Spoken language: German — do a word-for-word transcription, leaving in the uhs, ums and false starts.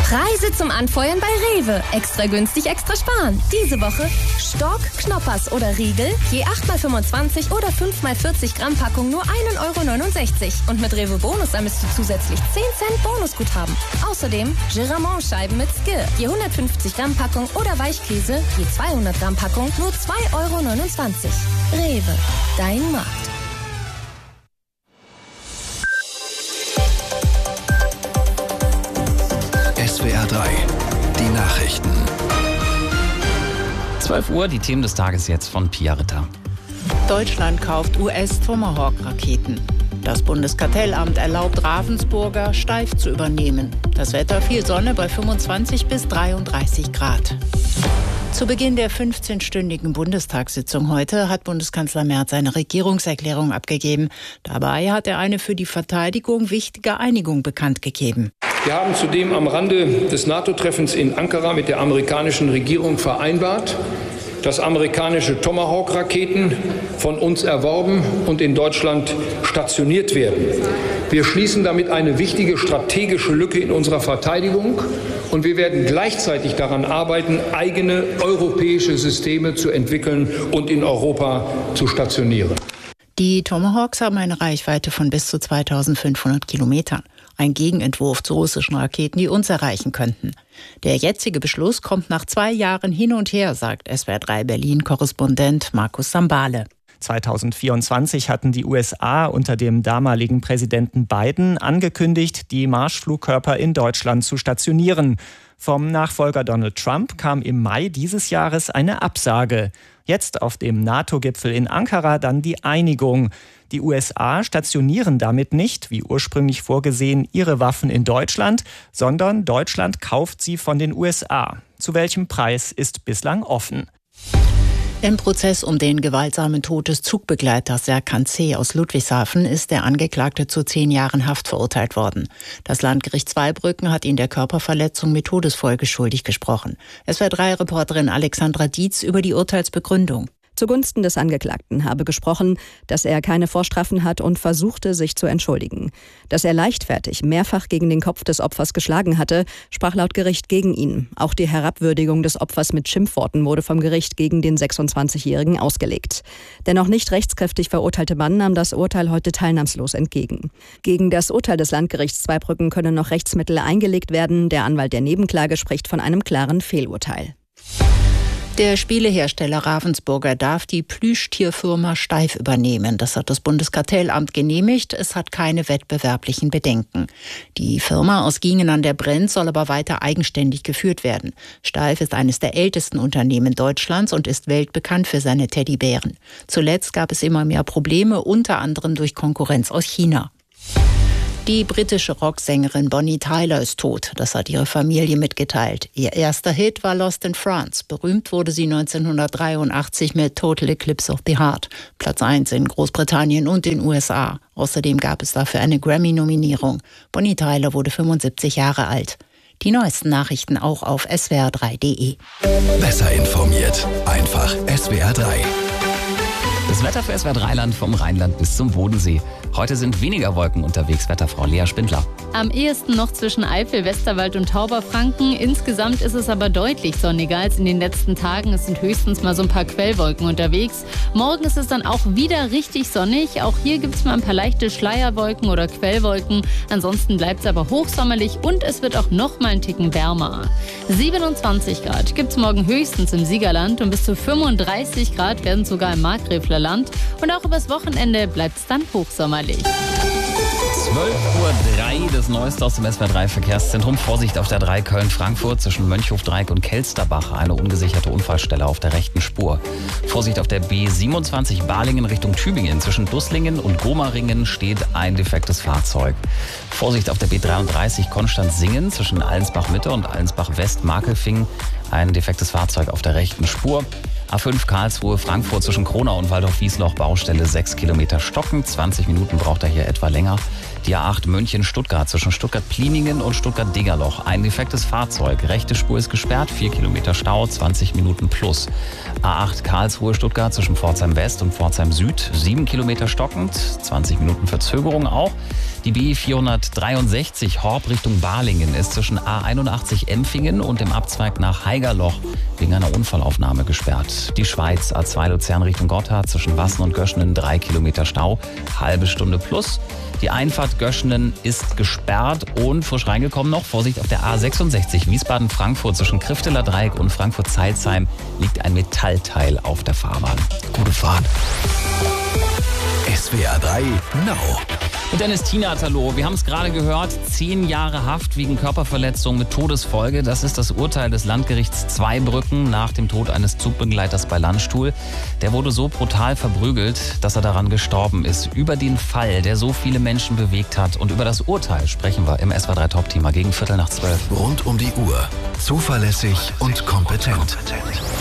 Preise zum Anfeuern bei Rewe. Extra günstig, extra sparen. Diese Woche Stork, Knoppers oder Riegel, je acht mal fünfundzwanzig oder fünf mal vierzig Gramm Packung nur ein Euro neunundsechzig. Und mit Rewe Bonus sammelst du zusätzlich zehn Cent Bonusguthaben. Außerdem Giramont-Scheiben mit Skir, je hundertfünfzig Gramm Packung oder Weichkäse, je zweihundert Gramm Packung nur zwei Euro neunundzwanzig. Rewe, dein Markt. S W R drei, die Nachrichten. zwölf Uhr, die Themen des Tages jetzt von Pia Ritter. Deutschland kauft U S-Tomahawk-Raketen. Das Bundeskartellamt erlaubt Ravensburger Steif zu übernehmen. Das Wetter: viel Sonne bei fünfundzwanzig bis dreiunddreißig Grad. Zu Beginn der fünfzehnstündigen Bundestagssitzung heute hat Bundeskanzler Merz eine Regierungserklärung abgegeben. Dabei hat er eine für die Verteidigung wichtige Einigung bekannt gegeben. Wir haben zudem am Rande des NATO-Treffens in Ankara mit der amerikanischen Regierung vereinbart, dass amerikanische Tomahawk-Raketen von uns erworben und in Deutschland stationiert werden. Wir schließen damit eine wichtige strategische Lücke in unserer Verteidigung und wir werden gleichzeitig daran arbeiten, eigene europäische Systeme zu entwickeln und in Europa zu stationieren. Die Tomahawks haben eine Reichweite von bis zu zweitausendfünfhundert Kilometern. Ein Gegenentwurf zu russischen Raketen, die uns erreichen könnten. Der jetzige Beschluss kommt nach zwei Jahren hin und her, sagt S W R drei Berlin-Korrespondent Markus Sambale. zweitausendvierundzwanzig hatten die U S A unter dem damaligen Präsidenten Biden angekündigt, die Marschflugkörper in Deutschland zu stationieren. Vom Nachfolger Donald Trump kam im Mai dieses Jahres eine Absage. Jetzt auf dem NATO-Gipfel in Ankara dann die Einigung. Die U S A stationieren damit nicht, wie ursprünglich vorgesehen, ihre Waffen in Deutschland, sondern Deutschland kauft sie von den U S A. Zu welchem Preis ist bislang offen. Im Prozess um den gewaltsamen Tod des Zugbegleiters Serkan C. aus Ludwigshafen ist der Angeklagte zu zehn Jahren Haft verurteilt worden. Das Landgericht Zweibrücken hat ihn der Körperverletzung mit Todesfolge schuldig gesprochen. S W R drei Reporterin Alexandra Dietz über die Urteilsbegründung. Zugunsten des Angeklagten habe gesprochen, dass er keine Vorstrafen hat und versuchte, sich zu entschuldigen. Dass er leichtfertig mehrfach gegen den Kopf des Opfers geschlagen hatte, sprach laut Gericht gegen ihn. Auch die Herabwürdigung des Opfers mit Schimpfworten wurde vom Gericht gegen den sechsundzwanzigjährigen ausgelegt. Der noch nicht rechtskräftig verurteilte Mann nahm das Urteil heute teilnahmslos entgegen. Gegen das Urteil des Landgerichts Zweibrücken können noch Rechtsmittel eingelegt werden. Der Anwalt der Nebenklage spricht von einem klaren Fehlurteil. Der Spielehersteller Ravensburger darf die Plüschtierfirma Steif übernehmen. Das hat das Bundeskartellamt genehmigt. Es hat keine wettbewerblichen Bedenken. Die Firma aus Giengen an der Brenz soll aber weiter eigenständig geführt werden. Steif ist eines der ältesten Unternehmen Deutschlands und ist weltbekannt für seine Teddybären. Zuletzt gab es immer mehr Probleme, unter anderem durch Konkurrenz aus China. Die britische Rocksängerin Bonnie Tyler ist tot. Das hat ihre Familie mitgeteilt. Ihr erster Hit war Lost in France. Berühmt wurde sie neunzehnhundertdreiundachtzig mit Total Eclipse of the Heart. Platz eins in Großbritannien und den U S A. Außerdem gab es dafür eine Grammy-Nominierung. Bonnie Tyler wurde fünfundsiebzig Jahre alt. Die neuesten Nachrichten auch auf S W R drei punkt de. Besser informiert. Einfach S W R drei. Das Wetter für S W R drei Land vom Rheinland bis zum Bodensee. Heute sind weniger Wolken unterwegs, Wetterfrau Lea Spindler. Am ehesten noch zwischen Eifel, Westerwald und Tauberfranken. Insgesamt ist es aber deutlich sonniger als in den letzten Tagen. Es sind höchstens mal so ein paar Quellwolken unterwegs. Morgen ist es dann auch wieder richtig sonnig. Auch hier gibt es mal ein paar leichte Schleierwolken oder Quellwolken. Ansonsten bleibt es aber hochsommerlich und es wird auch noch mal einen Ticken wärmer. siebenundzwanzig Grad gibt es morgen höchstens im Siegerland und bis zu fünfunddreißig Grad werden es sogar im Markgräfler Land. Und auch übers Wochenende bleibt es dann hochsommerlich. zwölf Uhr drei, das Neueste aus dem S W R drei Verkehrszentrum. Vorsicht auf der drei Köln-Frankfurt zwischen Mönchhofdreieck und Kelsterbach. Eine ungesicherte Unfallstelle auf der rechten Spur. Vorsicht auf der B siebenundzwanzig Balingen Richtung Tübingen. Zwischen Dusslingen und Gomaringen steht ein defektes Fahrzeug. Vorsicht auf der B dreiunddreißig Konstanz-Singen zwischen Allensbach-Mitte und Allensbach-West-Makelfingen. Ein defektes Fahrzeug auf der rechten Spur. A fünf Karlsruhe, Frankfurt zwischen Kronau und Waldorf-Wiesloch, Baustelle sechs Kilometer stocken. zwanzig Minuten braucht er hier etwa länger. Die A acht München-Stuttgart zwischen Stuttgart-Pliningen und Stuttgart-Degerloch. Ein defektes Fahrzeug. Rechte Spur ist gesperrt, vier Kilometer Stau, zwanzig Minuten plus. A acht Karlsruhe-Stuttgart zwischen Pforzheim-West und Pforzheim-Süd. sieben Kilometer stockend, zwanzig Minuten Verzögerung auch. Die B vierhundertdreiundsechzig Horb Richtung Balingen ist zwischen A einundachtzig Empfingen und dem Abzweig nach Haigerloch wegen einer Unfallaufnahme gesperrt. Die Schweiz A zwei Luzern Richtung Gotthard zwischen Wassen und Göschenen drei Kilometer Stau, halbe Stunde plus. Die Einfahrt Göschenen ist gesperrt und frisch reingekommen noch. Vorsicht auf der A sechsundsechzig Wiesbaden-Frankfurt zwischen Krifteler Dreieck und Frankfurt-Zeilsheim liegt ein Metallteil auf der Fahrbahn. Gute Fahrt. S W R drei Now. Und Dennis Tienert, hallo. Wir haben es gerade gehört, zehn Jahre Haft wegen Körperverletzung mit Todesfolge. Das ist das Urteil des Landgerichts Zweibrücken nach dem Tod eines Zugbegleiters bei Landstuhl. Der wurde so brutal verprügelt, dass er daran gestorben ist. Über den Fall, der so viele Menschen bewegt hat, und über das Urteil sprechen wir im S W R drei Top-Thema gegen Viertel nach zwölf. Rund um die Uhr. Zuverlässig und kompetent.